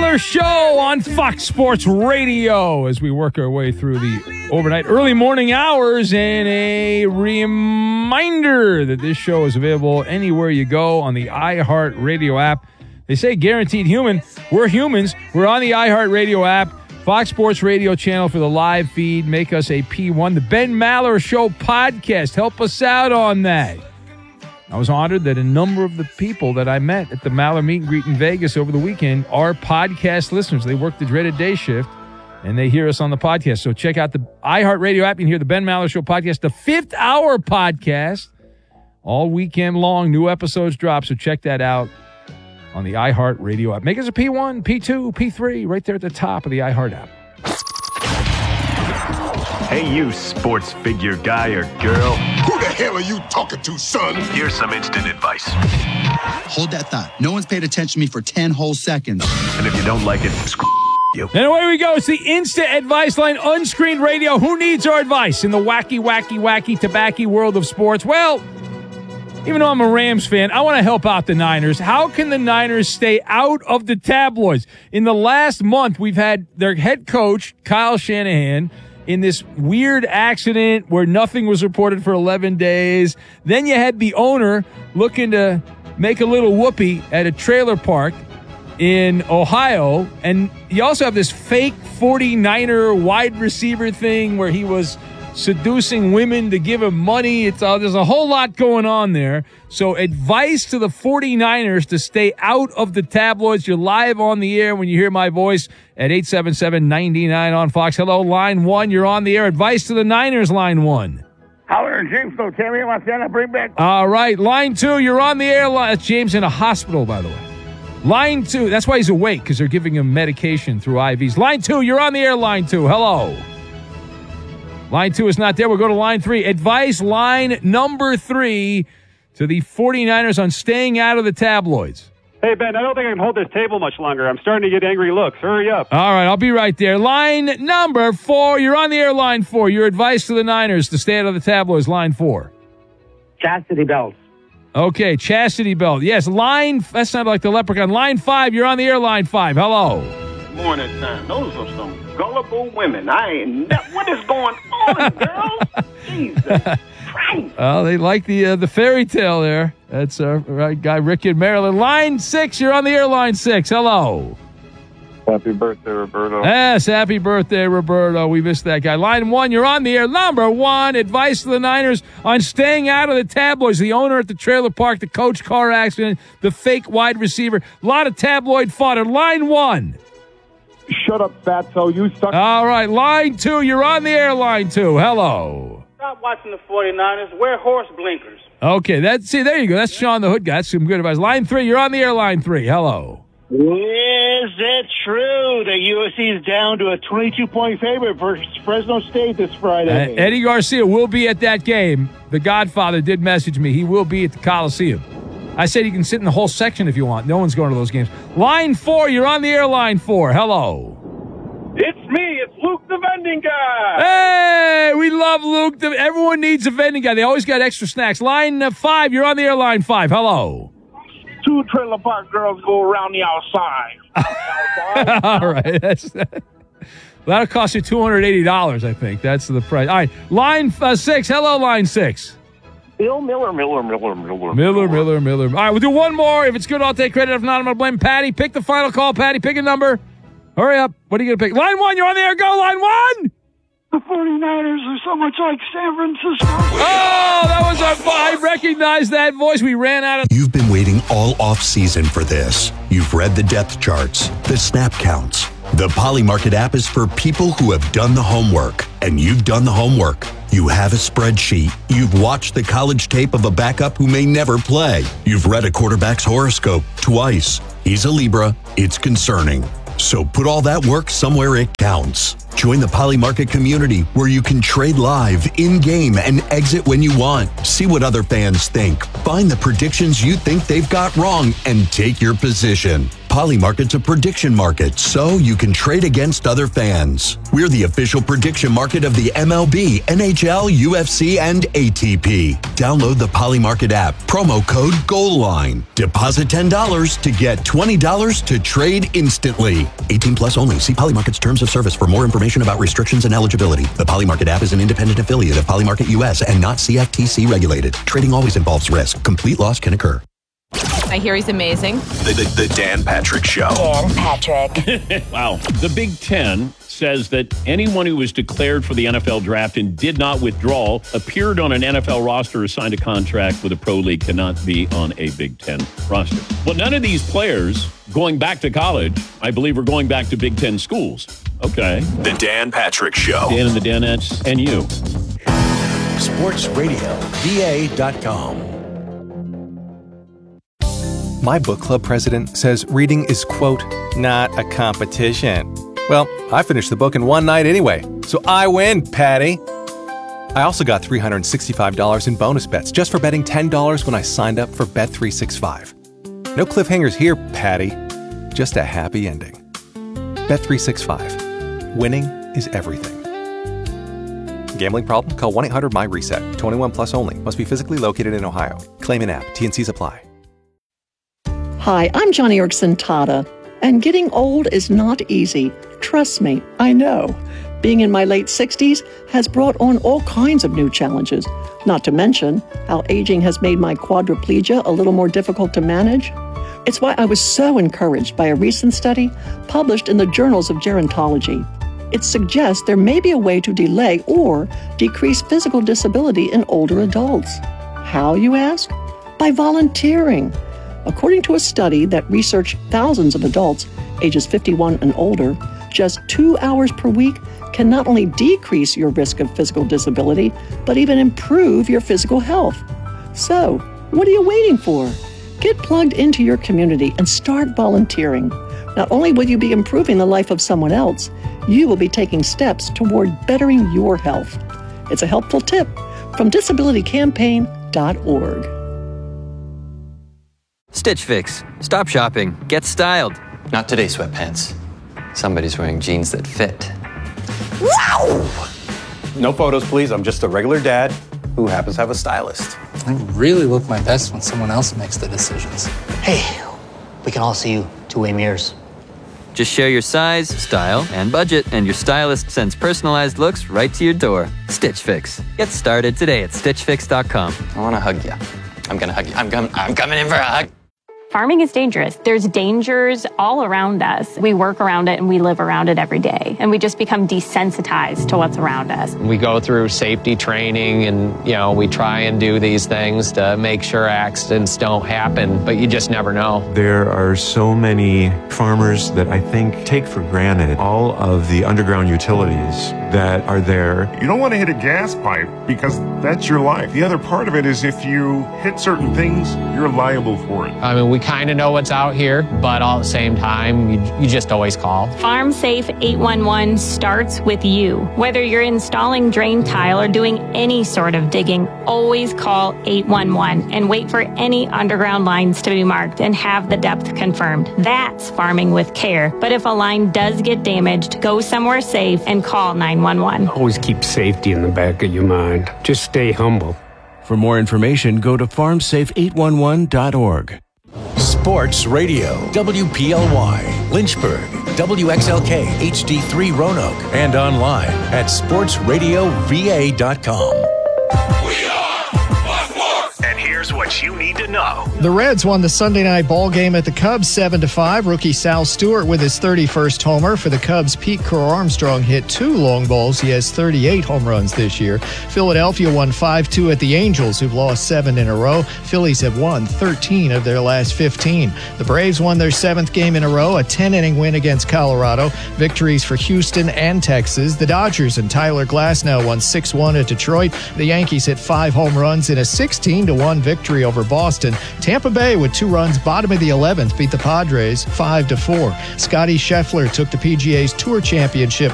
Maller Show on Fox Sports Radio as we work our way through the overnight early morning hours, and a reminder that this show is available anywhere you go on the iHeartRadio app. They say guaranteed human. We're humans. We're on the iHeartRadio app, Fox Sports Radio channel for the live feed. Make us a P1. The Ben Maller Show podcast. Help us out on that. I was honored that a number of the people that I met at the Maller meet and greet in Vegas over the weekend are podcast listeners. They work the dreaded day shift, and they hear us on the podcast. So check out the iHeartRadio app. You can hear the Ben Maller Show podcast, the 5th hour podcast, all weekend long. New episodes drop, so check that out on the iHeartRadio app. Make us a P1, P2, P3, right there at the top of the iHeart app. Hey, you sports figure guy or girl. Who the hell are you talking to, son? Here's some instant advice. Hold that thought. No one's paid attention to me for 10 whole seconds. And if you don't like it, screw you. And away we go. It's the instant advice line, unscreened radio. Who needs our advice in the wacky, tobacco world of sports? Well, even though I'm a Rams fan, I want to help out the Niners. How can the Niners stay out of the tabloids? In the last month, we've had their head coach, Kyle Shanahan, in this weird accident where nothing was reported for 11 days. Then you had the owner looking to make a little whoopee at a trailer park in Ohio. And you also have this fake 49er wide receiver thing where he was seducing women to give him money. There's a whole lot going on there. So advice to the 49ers to stay out of the tabloids. You're live on the air when you hear my voice at 877-99 on Fox. Hello, line 1. You're on the air. Advice to the Niners, line 1. Howard and James, don't tell me what's going to bring back. All right, line 2. You're on the air. That's James in a hospital, by the way. Line 2. That's why he's awake, because they're giving him medication through IVs. Line 2. You're on the air, line 2. Hello. Line 2 is not there. We'll go to line 3. Advice line number 3 to the 49ers on staying out of the tabloids. Hey, Ben, I don't think I can hold this table much longer. I'm starting to get angry looks. Hurry up. All right, I'll be right there. Line number 4. You're on the air, line 4. Your advice to the Niners to stay out of the tabloids, line 4. Chastity belts. Okay, chastity belt. Yes, that sounded like the leprechaun. Line 5, you're on the air, line 5. Hello. Morning time. Those are some gullible women. What is going on, girl? Jesus Christ. Well, they like the fairy tale there. That's right guy, Rick in Maryland. Line 6, you're on the air, line 6. Hello. Happy birthday, Roberto. Yes, happy birthday, Roberto. We missed that guy. Line 1, you're on the air. Number 1, advice to the Niners on staying out of the tabloids. The owner at the trailer park, the coach car accident, the fake wide receiver. A lot of tabloid fodder. Line 1. Shut up, fatso. You suck. All right, line 2. You're on the air, line 2. Hello. Stop watching the 49ers. Wear horse blinkers. Okay, there you go. That's Sean the Hood guy. That's some good advice. Line 3. You're on the air, line 3. Hello. Is it true that USC is down to a 22-point favorite versus Fresno State this Friday? Eddie Garcia will be at that game. The Godfather did message me. He will be at the Coliseum. I said you can sit in the whole section if you want. No one's going to those games. Line 4, you're on the air, line 4. Hello. It's me. It's Luke the vending guy. Hey, we love Luke. Everyone needs a vending guy. They always got extra snacks. Line 5, you're on the air, line 5. Hello. 2 trailer park girls go around the outside. All right. That'll cost you $280, I think. That's the price. All right. Line 6. Hello, line 6. Bill Miller. Miller. All right, we'll do one more. If it's good, I'll take credit. If not, I'm going to blame Patty. Pick the final call, Patty. Pick a number. Hurry up. What are you going to pick? Line 1, you're on the air. Go, line 1. The 49ers are so much like San Francisco. Oh, that was I recognize that voice. We ran out of... You've been waiting all off-season for this. You've read the depth charts, the snap counts. The Polymarket app is for people who have done the homework, and you've done the homework. You have a spreadsheet. You've watched the college tape of a backup who may never play. You've read a quarterback's horoscope twice. He's a Libra. It's concerning. So put all that work somewhere it counts. Join the Polymarket community where you can trade live, in-game, and exit when you want. See what other fans think. Find the predictions you think they've got wrong and take your position. Poly Market's a prediction market, so you can trade against other fans. We're the official prediction market of the MLB, NHL, UFC, and ATP. Download the Poly Market app. Promo code GOALLINE. Deposit $10 to get $20 to trade instantly. 18 plus only. See Poly Market's terms of service for more information about restrictions and eligibility. The Poly Market app is an independent affiliate of Poly Market US and not CFTC regulated. Trading always involves risk. Complete loss can occur. I hear he's amazing. The Dan Patrick Show. Dan Patrick. Wow. The Big Ten says that anyone who was declared for the NFL draft and did not withdraw, appeared on an NFL roster or signed a contract with a pro league cannot be on a Big Ten roster. Well, none of these players going back to college, I believe, are going back to Big Ten schools. Okay. The Dan Patrick Show. Dan and the Danettes and you. SportsRadioVA.com. My book club president says reading is, quote, not a competition. Well, I finished the book in one night anyway, so I win, Patty. I also got $365 in bonus bets just for betting $10 when I signed up for Bet365. No cliffhangers here, Patty. Just a happy ending. Bet365. Winning is everything. Gambling problem? Call 1-800-MY-RESET. 21 plus only. Must be physically located in Ohio. Claim in app. T&Cs apply. Hi, I'm Johnny Erickson Tata, and getting old is not easy. Trust me, I know. Being in my late 60s has brought on all kinds of new challenges, not to mention how aging has made my quadriplegia a little more difficult to manage. It's why I was so encouraged by a recent study published in the Journals of Gerontology. It suggests there may be a way to delay or decrease physical disability in older adults. How, you ask? By volunteering. According to a study that researched thousands of adults ages 51 and older, just 2 hours per week can not only decrease your risk of physical disability, but even improve your physical health. So, what are you waiting for? Get plugged into your community and start volunteering. Not only will you be improving the life of someone else, you will be taking steps toward bettering your health. It's a helpful tip from disabilitycampaign.org. Stitch Fix. Stop shopping. Get styled. Not today, sweatpants. Somebody's wearing jeans that fit. Wow! No photos, please. I'm just a regular dad who happens to have a stylist. I really look my best when someone else makes the decisions. Hey, we can all see you two-way mirrors. Just share your size, style, and budget, and your stylist sends personalized looks right to your door. Stitch Fix. Get started today at StitchFix.com. I want to hug you. I'm going to hug you. I'm coming in for a hug. Farming is dangerous. There's dangers all around us. We work around it and we live around it every day. And we just become desensitized to what's around us. We go through safety training and, we try and do these things to make sure accidents don't happen, but you just never know. There are so many farmers that I think take for granted all of the underground utilities that are there. You don't want to hit a gas pipe because that's your life. The other part of it is if you hit certain things, you're liable for it. I mean, we kind of know what's out here, but all at the same time, you just always call. Farm Safe 811 starts with you. Whether you're installing drain tile or doing any sort of digging, always call 811 and wait for any underground lines to be marked and have the depth confirmed. That's farming with care. But if a line does get damaged, go somewhere safe and call 911. Always keep safety in the back of your mind. Just stay humble. For more information, go to farmsafe811.org. Sports Radio, WPLY, Lynchburg, WXLK, HD3 Roanoke, and online at sportsradiova.com. Here's what you need to know. The Reds won the Sunday night ball game at the Cubs 7-5. Rookie Sal Stewart with his 31st homer. For the Cubs, Pete Crow-Armstrong hit 2 long balls. He has 38 home runs this year. Philadelphia won 5-2 at the Angels, who've lost 7 in a row. Phillies have won 13 of their last 15. The Braves won their 7th game in a row, a 10-inning win against Colorado. Victories for Houston and Texas. The Dodgers and Tyler Glasnow won 6-1 at Detroit. The Yankees hit 5 home runs in a 16-1 victory over Boston. Tampa Bay with 2 runs, bottom of the 11th, beat the Padres 5-4. Scotty Scheffler took the PGA's Tour Championship